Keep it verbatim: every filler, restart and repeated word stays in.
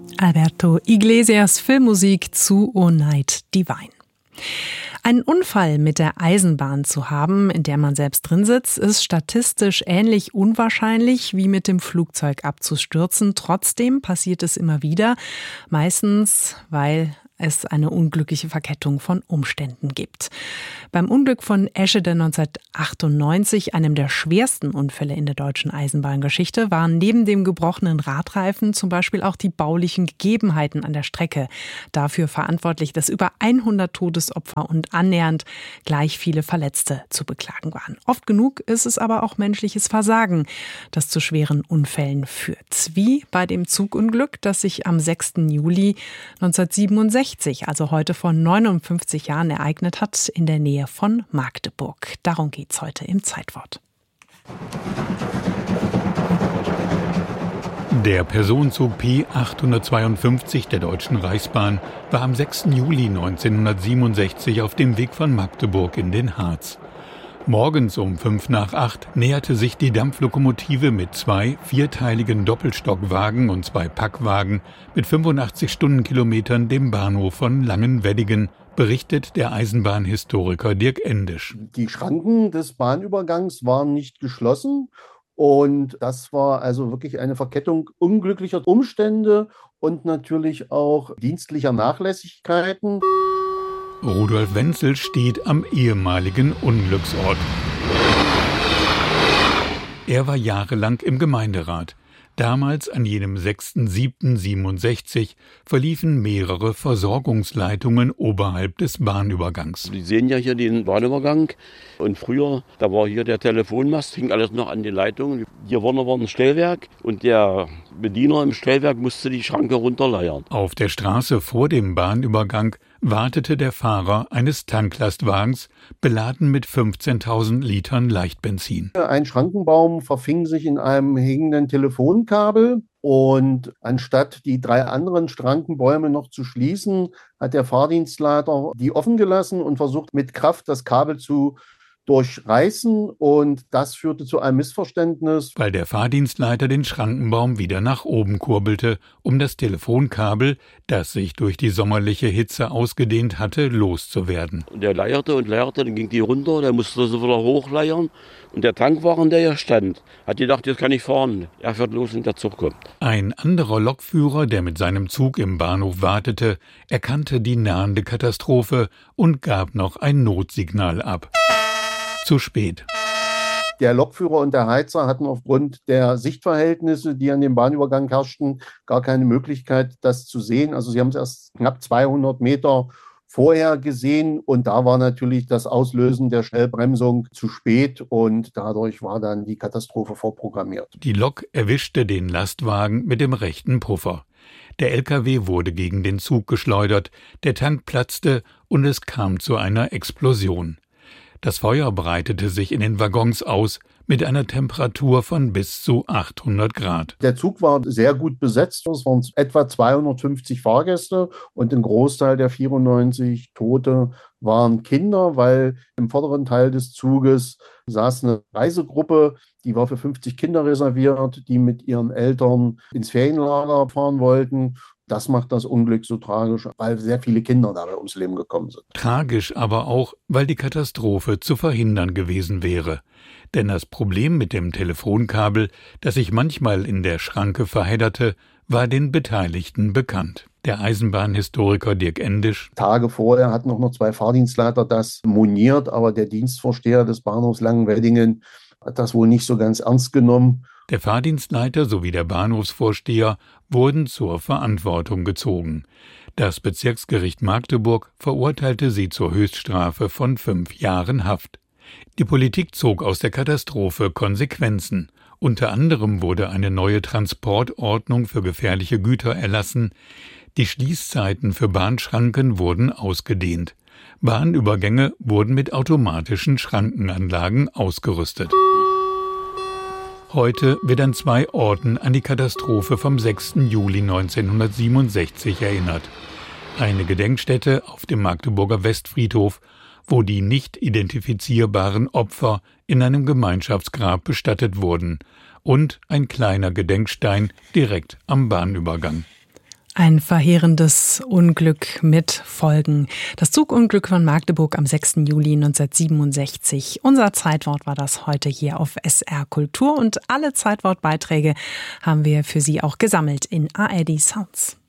Alberto Iglesias Filmmusik zu O Night Divine. Einen Unfall mit der Eisenbahn zu haben, in der man selbst drin sitzt, ist statistisch ähnlich unwahrscheinlich wie mit dem Flugzeug abzustürzen. Trotzdem passiert es immer wieder, meistens weil es eine unglückliche Verkettung von Umständen gibt. Beim Unglück von Eschede neunzehnhundertachtundneunzig, einem der schwersten Unfälle in der deutschen Eisenbahngeschichte, waren neben dem gebrochenen Radreifen zum Beispiel auch die baulichen Gegebenheiten an der Strecke dafür verantwortlich, dass über hundert Todesopfer und annähernd gleich viele Verletzte zu beklagen waren. Oft genug ist es aber auch menschliches Versagen, das zu schweren Unfällen führt. Wie bei dem Zugunglück, das sich am sechsten Juli neunzehnhundertsiebenundsechzig, also heute vor neunundfünfzig Jahren, ereignet hat in der Nähe von Magdeburg. Darum geht's heute im Zeitwort. Der Personenzug P achthundertzweiundfünfzig der Deutschen Reichsbahn war am sechsten Juli neunzehnhundertsiebenundsechzig auf dem Weg von Magdeburg in den Harz. Morgens um fünf nach acht näherte sich die Dampflokomotive mit zwei vierteiligen Doppelstockwagen und zwei Packwagen mit fünfundachtzig Stundenkilometern dem Bahnhof von Langenweddingen, berichtet der Eisenbahnhistoriker Dirk Endisch. Die Schranken des Bahnübergangs waren nicht geschlossen und das war also wirklich eine Verkettung unglücklicher Umstände und natürlich auch dienstlicher Nachlässigkeiten. Rudolf Wenzel steht am ehemaligen Unglücksort. Er war jahrelang im Gemeinderat. Damals, an jenem sechsten siebten siebenundsechzig, verliefen mehrere Versorgungsleitungen oberhalb des Bahnübergangs. Sie sehen ja hier den Bahnübergang. Und früher, da war hier der Telefonmast, hing alles noch an den Leitungen. Hier vorne war ein Stellwerk und der Bediener im Stellwerk musste die Schranke runterleiern. Auf der Straße vor dem Bahnübergang wartete der Fahrer eines Tanklastwagens, beladen mit fünfzehntausend Litern Leichtbenzin. Ein Schrankenbaum verfing sich in einem hängenden Telefonkabel und anstatt die drei anderen Schrankenbäume noch zu schließen, hat der Fahrdienstleiter die offen gelassen und versucht mit Kraft das Kabel zu durchreißen, und das führte zu einem Missverständnis. Weil der Fahrdienstleiter den Schrankenbaum wieder nach oben kurbelte, um das Telefonkabel, das sich durch die sommerliche Hitze ausgedehnt hatte, loszuwerden. Und der leierte und leierte, dann ging die runter, der musste so wieder hochleiern. Und der Tankwagen, der hier stand, hat gedacht, jetzt kann ich fahren. Er fährt los und der Zug kommt. Ein anderer Lokführer, der mit seinem Zug im Bahnhof wartete, erkannte die nahende Katastrophe und gab noch ein Notsignal ab. Zu spät. Der Lokführer und der Heizer hatten aufgrund der Sichtverhältnisse, die an dem Bahnübergang herrschten, gar keine Möglichkeit, das zu sehen. Also sie haben es erst knapp zweihundert Meter vorher gesehen und da war natürlich das Auslösen der Schnellbremsung zu spät und dadurch war dann die Katastrophe vorprogrammiert. Die Lok erwischte den Lastwagen mit dem rechten Puffer. Der L K W wurde gegen den Zug geschleudert, der Tank platzte und es kam zu einer Explosion. Das Feuer breitete sich in den Waggons aus mit einer Temperatur von bis zu achthundert Grad. Der Zug war sehr gut besetzt. Es waren etwa zweihundertfünfzig Fahrgäste und ein Großteil der vierundneunzig Tote waren Kinder, weil im vorderen Teil des Zuges saß eine Reisegruppe, die war für fünfzig Kinder reserviert, die mit ihren Eltern ins Ferienlager fahren wollten. Das macht das Unglück so tragisch, weil sehr viele Kinder dabei ums Leben gekommen sind. Tragisch aber auch, weil die Katastrophe zu verhindern gewesen wäre. Denn das Problem mit dem Telefonkabel, das sich manchmal in der Schranke verhedderte, war den Beteiligten bekannt. Der Eisenbahnhistoriker Dirk Endisch. Tage vorher hatten auch noch zwei Fahrdienstleiter das moniert, aber der Dienstvorsteher des Bahnhofs Langenweddingen hat das wohl nicht so ganz ernst genommen. Der Fahrdienstleiter sowie der Bahnhofsvorsteher wurden zur Verantwortung gezogen. Das Bezirksgericht Magdeburg verurteilte sie zur Höchststrafe von fünf Jahren Haft. Die Politik zog aus der Katastrophe Konsequenzen. Unter anderem wurde eine neue Transportordnung für gefährliche Güter erlassen. Die Schließzeiten für Bahnschranken wurden ausgedehnt. Bahnübergänge wurden mit automatischen Schrankenanlagen ausgerüstet. Heute wird an zwei Orten an die Katastrophe vom sechsten Juli neunzehnhundertsiebenundsechzig erinnert. Eine Gedenkstätte auf dem Magdeburger Westfriedhof, wo die nicht identifizierbaren Opfer in einem Gemeinschaftsgrab bestattet wurden, und ein kleiner Gedenkstein direkt am Bahnübergang. Ein verheerendes Unglück mit Folgen. Das Zugunglück von Magdeburg am sechsten Juli neunzehnhundertsiebenundsechzig. Unser Zeitwort war das heute hier auf S R Kultur und alle Zeitwortbeiträge haben wir für Sie auch gesammelt in A R D Sounds.